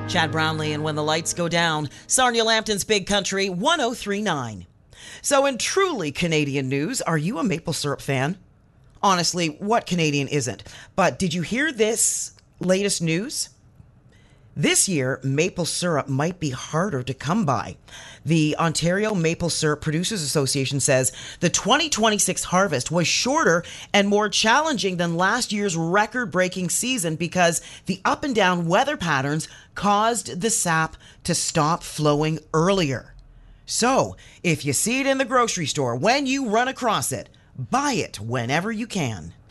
Chad Brownlee and When the Lights Go Down, Sarnia Lambton's Big Country 1039. So in truly Canadian news, are you a maple syrup fan? Honestly, what Canadian isn't? But did you hear this latest news? This year, maple syrup might be harder to come by. The Ontario Maple Syrup Producers Association says the 2026 harvest was shorter and more challenging than last year's record-breaking season because the up and down weather patterns caused the sap to stop flowing earlier. So, if you see it in the grocery store when you run across it, buy it whenever you can.